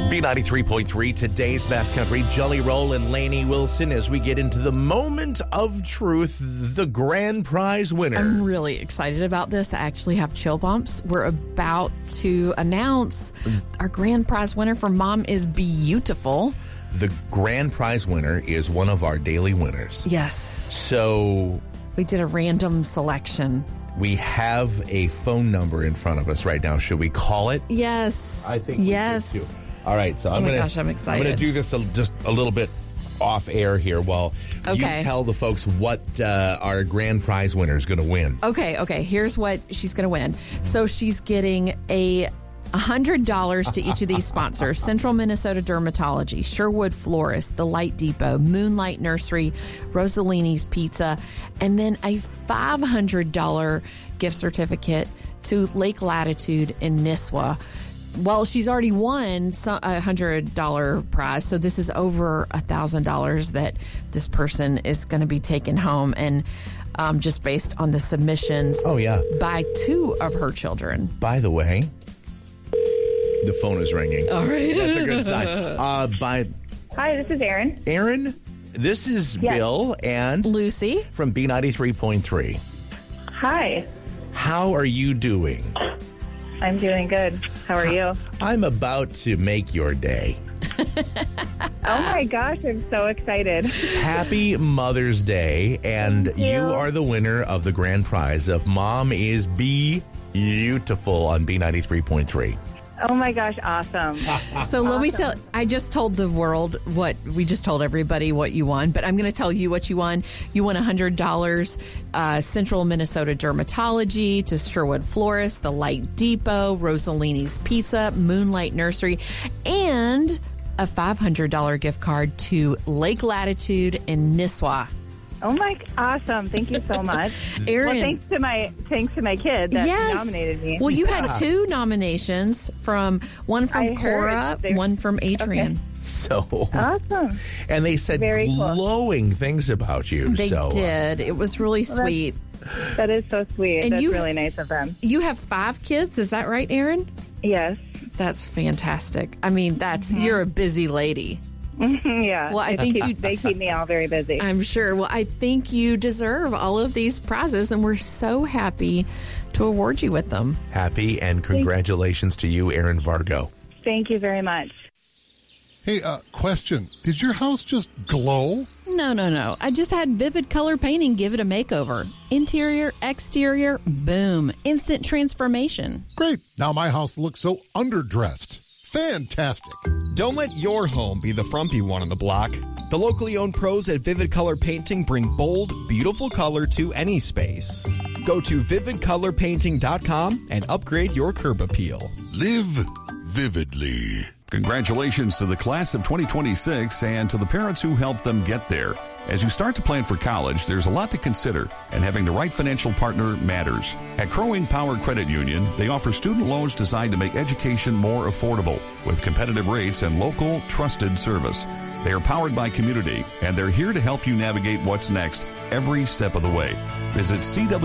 B93.3, today's Bass Country, Jelly Roll and Lainey Wilson as we get into the moment of truth, the grand prize winner. I'm really excited about this. I actually have chill bumps. We're about to announce our grand prize winner for Mom is Beautiful. The grand prize winner is one of our daily winners. Yes. So we did a random selection. We have a phone number in front of us right now. Should we call it? Yes. I think we should too. All right, so I'm excited. I'm going to do this just a little bit off air here while you tell the folks what our grand prize winner is going to win. Okay. Here's what she's going to win. So she's getting $100 to each of these sponsors: Central Minnesota Dermatology, Sherwood Florist, The Light Depot, Moonlight Nursery, Rosalini's Pizza, and then a $500 gift certificate to Lake Latitude in Nisswa. Well, she's already won a $100 prize, so this is over $1,000 that this person is going to be taking home, and just based on the submissions by two of her children. By the way, the phone is ringing. All right. That's a good sign. Hi, this is Erin. Erin, this is Bill and Lucy from B93.3. Hi. How are you doing? I'm doing good. How are you? I'm about to make your day. Oh my gosh, I'm so excited. Happy Mother's Day, and you are the winner of the grand prize of Mom is Beautiful on B93.3. Oh my gosh, awesome. So let me tell, I just told the world we just told everybody what you won, but I'm going to tell you what you won. You won $100, Central Minnesota Dermatology, to Sherwood Florist, The Light Depot, Rosalini's Pizza, Moonlight Nursery, and a $500 gift card to Lake Latitude in Nisswa. Oh my, awesome. Thank you so much. Erin. Well, thanks to my kid that nominated me. Well, you had two nominations, one from Cora, one from Adrian. Okay. So awesome. And they said glowing things about you. They did. It was really sweet. That is so sweet. And that's really nice of them. You have 5 kids, is that right, Erin? Yes. That's fantastic. I mean, you're a busy lady. Yeah. Well, I think they keep me all very busy. I'm sure. Well, I think you deserve all of these prizes, and we're so happy to award you with them. Happy, and congratulations to you, Erin Vargo. Thank you very much. Hey, question. Did your house just glow? No. I just had Vivid Color Painting give it a makeover. Interior, exterior, boom. Instant transformation. Great. Now my house looks so underdressed. Fantastic. Don't let your home be the frumpy one on the block. The locally owned pros at Vivid Color Painting bring bold, beautiful color to any space. Go to vividcolorpainting.com and upgrade your curb appeal. Live vividly. Congratulations to the class of 2026 and to the parents who helped them get there. As you start to plan for college, there's a lot to consider, and having the right financial partner matters. At Crow Wing Power Credit Union, they offer student loans designed to make education more affordable, with competitive rates and local, trusted service. They are powered by community, and they're here to help you navigate what's next every step of the way. Visit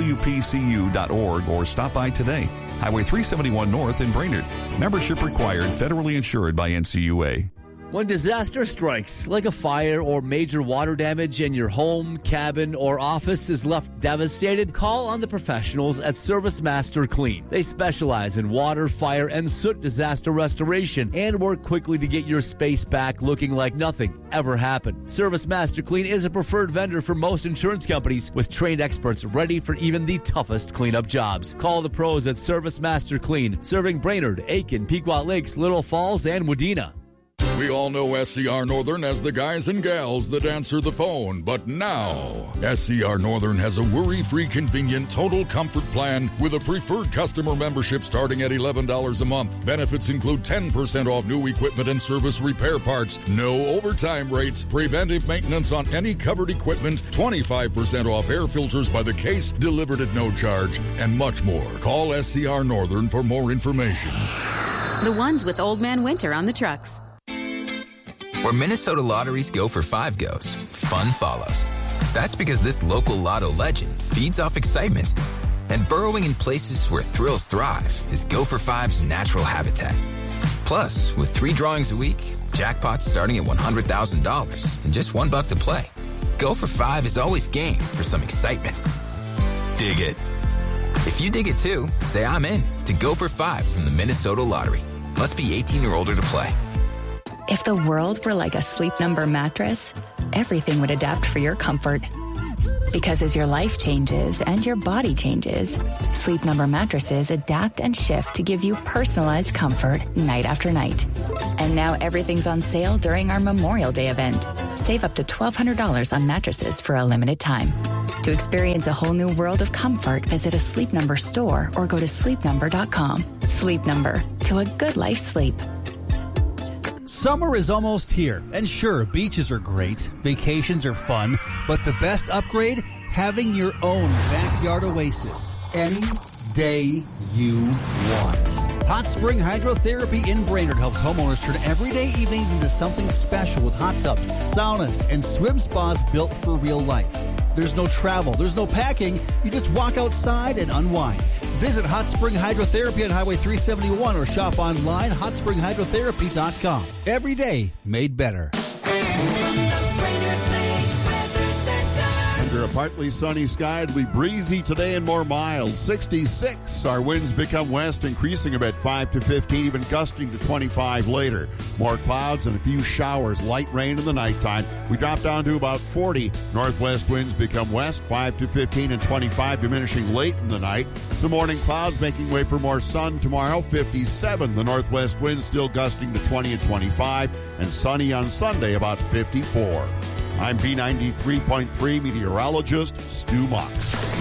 cwpcu.org or stop by today. Highway 371 North in Brainerd. Membership required, federally insured by NCUA. When disaster strikes, like a fire or major water damage, and your home, cabin, or office is left devastated, call on the professionals at Service Master Clean. They specialize in water, fire, and soot disaster restoration and work quickly to get your space back looking like nothing ever happened. Service Master Clean is a preferred vendor for most insurance companies, with trained experts ready for even the toughest cleanup jobs. Call the pros at Service Master Clean, serving Brainerd, Aiken, Pequot Lakes, Little Falls, and Wadena. We all know SCR Northern as the guys and gals that answer the phone, but now SCR Northern has a worry-free, convenient, total comfort plan with a preferred customer membership starting at $11 a month. Benefits include 10% off new equipment and service repair parts, no overtime rates, preventive maintenance on any covered equipment, 25% off air filters by the case delivered at no charge, and much more. Call SCR Northern for more information. The ones with Old Man Winter on the trucks. Where Minnesota lotteries go for 5 goes, fun follows. That's because this local lotto legend feeds off excitement. And burrowing in places where thrills thrive is Go for 5's natural habitat. Plus, with 3 drawings a week, jackpots starting at $100,000 and just $1 to play. Go for 5 is always game for some excitement. Dig it. If you dig it too, say I'm in to Go for 5 from the Minnesota Lottery. Must be 18 or older to play. If the world were like a Sleep Number mattress, everything would adapt for your comfort. Because as your life changes and your body changes, Sleep Number mattresses adapt and shift to give you personalized comfort night after night. And now everything's on sale during our Memorial Day event. Save up to $1,200 on mattresses for a limited time. To experience a whole new world of comfort, visit a Sleep Number store or go to sleepnumber.com. Sleep Number, to a good life sleep. Summer is almost here, and sure, beaches are great, vacations are fun, but the best upgrade? Having your own backyard oasis any day you want. Hot Spring Hydrotherapy in Brainerd helps homeowners turn everyday evenings into something special with hot tubs, saunas, and swim spas built for real life. There's no travel, there's no packing, you just walk outside and unwind. Visit Hot Spring Hydrotherapy on Highway 371 or shop online hotspringhydrotherapy.com. Every day made better. Under a partly sunny sky, it'll be breezy today and more mild. 66. Our winds become west, increasing about 5 to 15, even gusting to 25 later. More clouds and a few showers, light rain in the nighttime. We drop down to about 40. Northwest winds become west, 5 to 15 and 25, diminishing late in the night. Some morning clouds making way for more sun tomorrow, 57. The northwest winds still gusting to 20 and 25, and sunny on Sunday, about 54. I'm B93.3 meteorologist Stu Mox.